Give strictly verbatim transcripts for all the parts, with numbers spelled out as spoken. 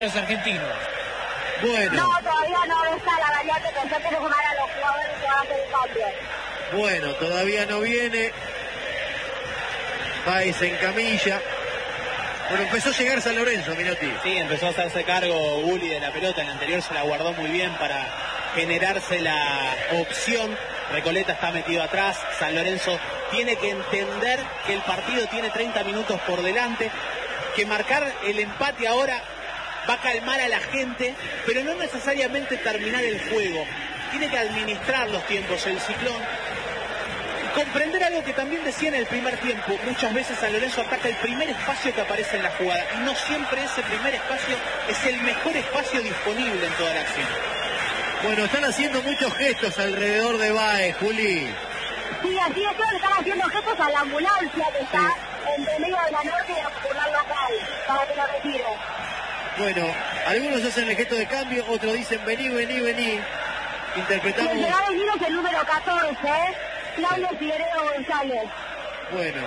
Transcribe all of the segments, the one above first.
los argentinos. Bueno. No, todavía no está la variante, que yo quiero sumar a los jugadores que van a hacer el cambio. Bueno, todavía no viene. Báez en camilla. Bueno, empezó a llegar San Lorenzo, Minotti. Sí, empezó a hacerse cargo Gulli de la pelota. En el anterior se la guardó muy bien para generarse la opción. Recoleta está metido atrás. San Lorenzo tiene que entender que el partido tiene treinta minutos por delante, que marcar el empate ahora va a calmar a la gente, pero no necesariamente terminar el juego. Tiene que administrar los tiempos el Ciclón. Comprender algo que también decía en el primer tiempo: muchas veces San Lorenzo ataca el primer espacio que aparece en la jugada, y no siempre ese primer espacio es el mejor espacio disponible en toda la acción. Bueno, están haciendo muchos gestos alrededor de Báez, Juli. Sí, así es, le están haciendo gestos a la ambulancia que está sí. entre medio de la norte y la popular local, para que lo retire. Bueno, algunos hacen el gesto de cambio, otros dicen vení, vení, vení. Interpretamos... El que va a venir es el número catorce, ¿eh? Claudio Figueredo González. Bueno,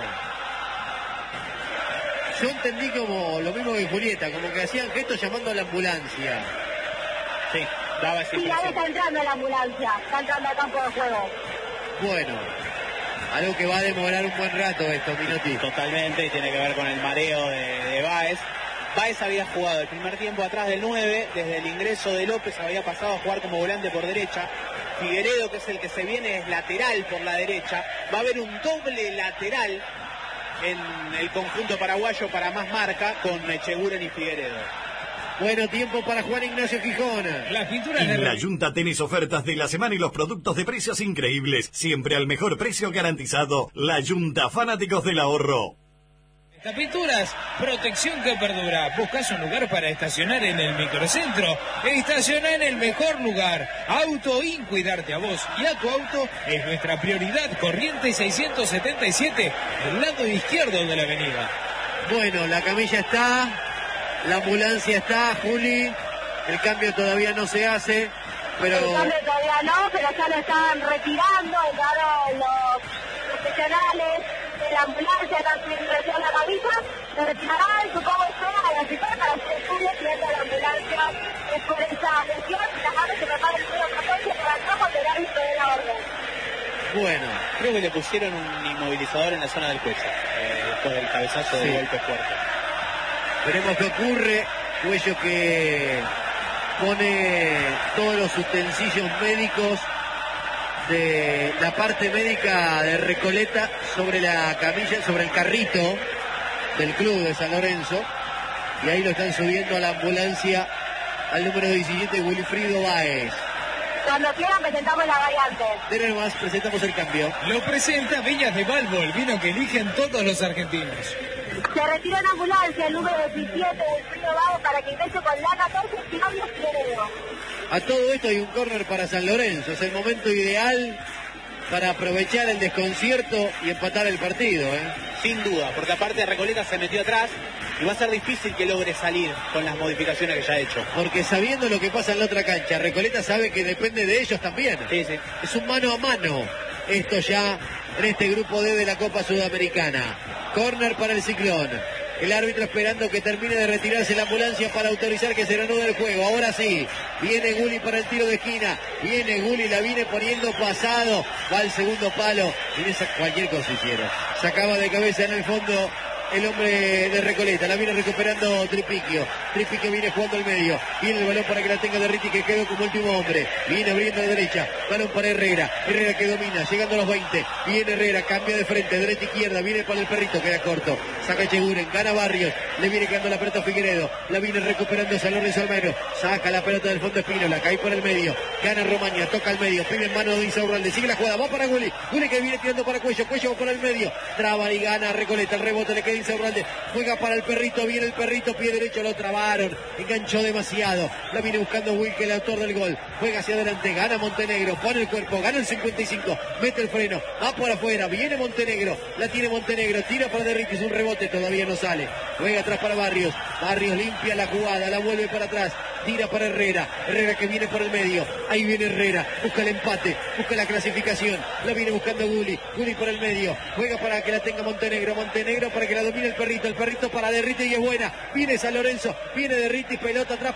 yo entendí como lo mismo que Julieta, como que hacían gestos llamando a la ambulancia. Sí, daba esa impresión. Sí, ahí está entrando la ambulancia, está entrando al campo de juego. Bueno, algo que va a demorar un buen rato esto, Minotti. Totalmente, y tiene que ver con el mareo de, de Báez. Báez había jugado el primer tiempo atrás del nueve, desde el ingreso de López había pasado a jugar como volante por derecha. Figueredo, que es el que se viene, es lateral por la derecha. Va a haber un doble lateral en el conjunto paraguayo para más marca con Echeguren y Figueredo. Bueno, tiempo para Juan Ignacio Gijón. Las pinturas en de... La Junta tenés ofertas de la semana y los productos de precios increíbles. Siempre al mejor precio garantizado. La Junta, fanáticos del ahorro. Las pinturas, protección que perdura. ¿Buscas un lugar para estacionar en el microcentro? Estaciona en el mejor lugar. Auto In, cuidarte a vos y a tu auto es nuestra prioridad. Corrientes seiscientos setenta y siete, del lado izquierdo de la avenida. Bueno, la camilla está, la ambulancia está, Juli. El cambio todavía no se hace, pero... El cambio todavía no, pero ya lo están retirando, entraron los profesionales de la ambulancia, están ingresando la camisa, se retirarán, supongo que a la ciudad para hacer estudios y entra la ambulancia es por esa lesión, y la madre se prepara el número catorce para el campo del árbitro de la orden. Bueno, creo que le pusieron un inmovilizador en la zona del cuello, eh, después del cabezazo sí. de golpe fuerte. Veremos qué ocurre. Cuello que pone todos los utensilios médicos de la parte médica de Recoleta sobre la camilla, sobre el carrito del club de San Lorenzo, y ahí lo están subiendo a la ambulancia al número diecisiete, Wilfrido Báez. Cuando quieran presentamos la variante. De más, presentamos el cambio. Lo presenta Viñas de Balbo, el vino que eligen todos los argentinos. Se retira en ambulancia el número diecisiete del Frío Báez para que ingrese con la catorce, Claudio Figueredo. A todo esto hay un córner para San Lorenzo. Es el momento ideal para aprovechar el desconcierto y empatar el partido, ¿eh? Sin duda, porque aparte Recoleta se metió atrás y va a ser difícil que logre salir con las modificaciones que ya ha hecho. Porque sabiendo lo que pasa en la otra cancha, Recoleta sabe que depende de ellos también. Sí, sí. Es un mano a mano esto ya en este grupo D de la Copa Sudamericana. Córner para el Ciclón. El árbitro esperando que termine de retirarse la ambulancia para autorizar que se reanude el juego. Ahora sí, viene Gulli para el tiro de esquina. Viene Gulli, la viene poniendo pasado. Va al segundo palo. Viene cualquier cosa hicieron. Sacaba de cabeza en el fondo el hombre de Recoleta. La viene recuperando Tripiquio. Tripiquio viene jugando al medio. Viene el balón para que la tenga Derriti, que quedó como último hombre. Viene abriendo a la derecha. Balón para Herrera. Herrera que domina, llegando a los veinte. Viene Herrera, cambia de frente, derecha izquierda. Viene para el perrito, queda corto. Saca Echeguren, gana Barrios. Le viene quedando la pelota a Figueredo. La viene recuperando San Lorenzo Almeno. Saca la pelota del fondo Espínola. Cae por el medio. Gana Romaña, toca al medio. Pide en mano de Insaurralde. Sigue la jugada. Va para Gulli. Gulli que viene tirando para Cuello. Cuello va por el medio. Traba y gana Recoleta. El rebote le queda Insaurralde. Juega para el perrito. Viene el perrito. Pie derecho. Lo trabaron. Enganchó demasiado. La viene buscando Wilke, el autor del gol. Juega hacia adelante. Gana Montenegro. Pone el cuerpo. Gana el cincuenta y cinco. Mete el freno. Va por afuera. Viene Montenegro. La tiene Montenegro. Tira para Derritis. Un rebote. Todavía no sale. Juega atrás para Barrios. Barrios limpia la jugada. La vuelve para atrás. tira para Herrera, Herrera que viene por el medio, ahí viene Herrera, busca el empate, busca la clasificación, la viene buscando Gulli, Gulli por el medio, juega para que la tenga Montenegro, Montenegro para que la domine el Perrito, el Perrito para Derriti y es buena, viene San Lorenzo, viene Derriti, pelota atrás